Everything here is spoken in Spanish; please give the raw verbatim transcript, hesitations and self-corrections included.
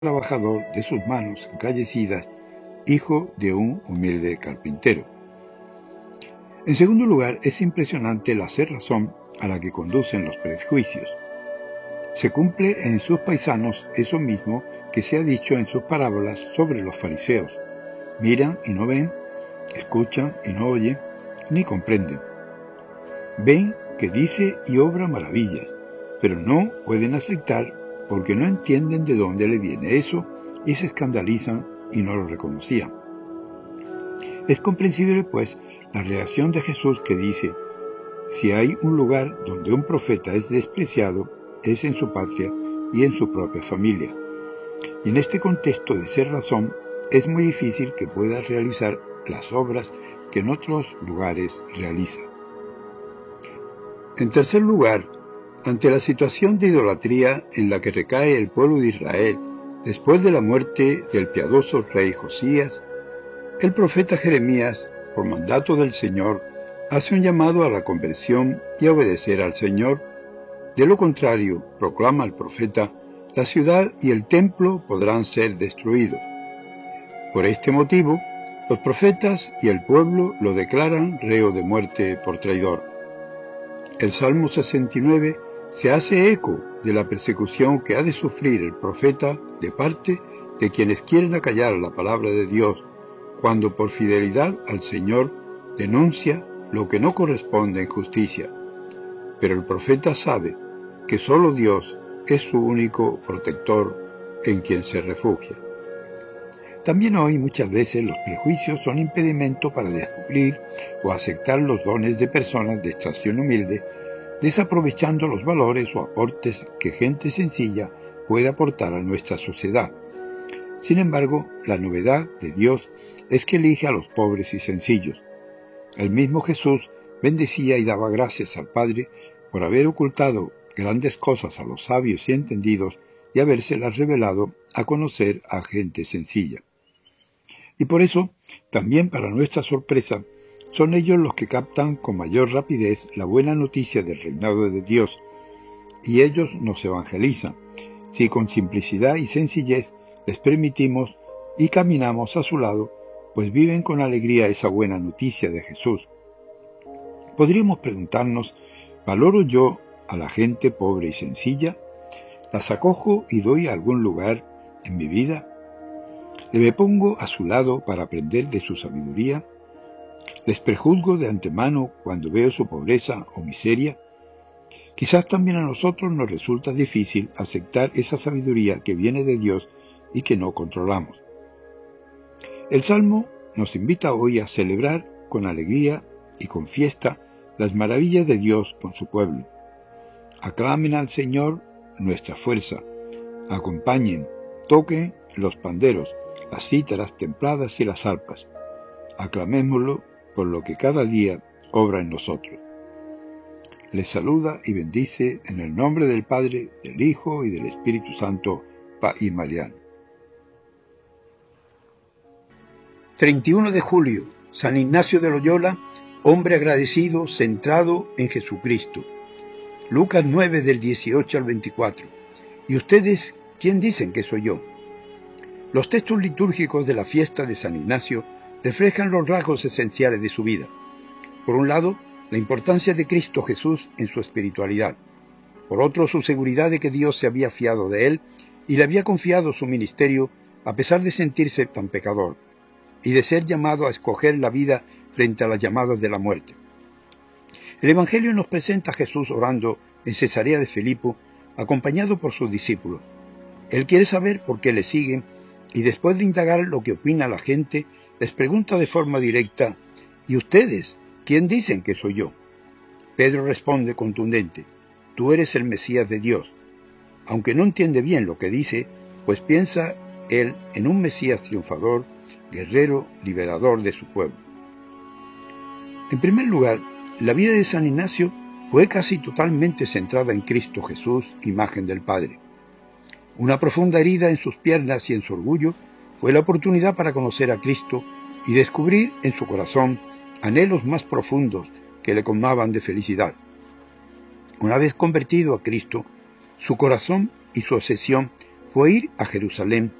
trabajador de sus manos encallecidas, hijo de un humilde carpintero. En segundo lugar, es impresionante la cerrazón a la que conducen los prejuicios. Se cumple en sus paisanos eso mismo que se ha dicho en sus parábolas sobre los fariseos. Miran y no ven, escuchan y no oyen, ni comprenden. Ven que dice y obra maravillas, pero no pueden aceptar porque no entienden de dónde le viene eso y se escandalizan y no lo reconocían. Es comprensible, pues, la reacción de Jesús que dice: si hay un lugar donde un profeta es despreciado, es en su patria y en su propia familia. Y en este contexto de ser razón, es muy difícil que pueda realizar las obras que en otros lugares realiza. En tercer lugar, ante la situación de idolatría en la que recae el pueblo de Israel después de la muerte del piadoso rey Josías, el profeta Jeremías, por mandato del Señor, hace un llamado a la conversión y a obedecer al Señor. De lo contrario, proclama el profeta, la ciudad y el templo podrán ser destruidos. Por este motivo, los profetas y el pueblo lo declaran reo de muerte por traidor. El Salmo sesenta y nueve se hace eco de la persecución que ha de sufrir el profeta de parte de quienes quieren acallar la palabra de Dios, cuando por fidelidad al Señor denuncia lo que no corresponde en justicia. Pero el profeta sabe que solo Dios es su único protector en quien se refugia. También hoy muchas veces los prejuicios son impedimento para descubrir o aceptar los dones de personas de extracción humilde, desaprovechando los valores o aportes que gente sencilla puede aportar a nuestra sociedad. Sin embargo, la novedad de Dios es que elige a los pobres y sencillos. El mismo Jesús bendecía y daba gracias al Padre por haber ocultado grandes cosas a los sabios y entendidos y habérselas revelado a conocer a gente sencilla. Y por eso, también para nuestra sorpresa, son ellos los que captan con mayor rapidez la buena noticia del reinado de Dios, y ellos nos evangelizan, si con simplicidad y sencillez les permitimos y caminamos a su lado, pues viven con alegría esa buena noticia de Jesús. Podríamos preguntarnos, ¿valoro yo a la gente pobre y sencilla? ¿Las acojo y doy a algún lugar en mi vida? ¿Le pongo a su lado para aprender de su sabiduría? ¿Les prejuzgo de antemano cuando veo su pobreza o miseria? Quizás también a nosotros nos resulta difícil aceptar esa sabiduría que viene de Dios y que no controlamos. El Salmo nos invita hoy a celebrar con alegría y con fiesta las maravillas de Dios con su pueblo. Aclamen al Señor nuestra fuerza, acompañen, toquen los panderos, las cítaras templadas y las arpas. Aclamémoslo por lo que cada día obra en nosotros. Les saluda y bendice en el nombre del Padre, del Hijo y del Espíritu Santo, y Mariano. treinta y uno de julio, San Ignacio de Loyola, hombre agradecido, centrado en Jesucristo. Lucas nueve, del dieciocho al veinticuatro. ¿Y ustedes quién dicen que soy yo? Los textos litúrgicos de la fiesta de San Ignacio reflejan los rasgos esenciales de su vida. Por un lado, la importancia de Cristo Jesús en su espiritualidad. Por otro, su seguridad de que Dios se había fiado de él y le había confiado su ministerio a pesar de sentirse tan pecador, y de ser llamado a escoger la vida frente a las llamadas de la muerte. El Evangelio nos presenta a Jesús orando en Cesarea de Filipo, acompañado por sus discípulos. Él quiere saber por qué le siguen, y después de indagar lo que opina la gente, les pregunta de forma directa: ¿y ustedes quién dicen que soy yo? Pedro responde contundente: tú eres el Mesías de Dios. Aunque no entiende bien lo que dice, pues piensa él en un Mesías triunfador, guerrero, liberador de su pueblo. En primer lugar, la vida de San Ignacio fue casi totalmente centrada en Cristo Jesús, imagen del Padre. Una profunda herida en sus piernas y en su orgullo fue la oportunidad para conocer a Cristo y descubrir en su corazón anhelos más profundos que le colmaban de felicidad. Una vez convertido a Cristo, su corazón y su obsesión fue ir a Jerusalén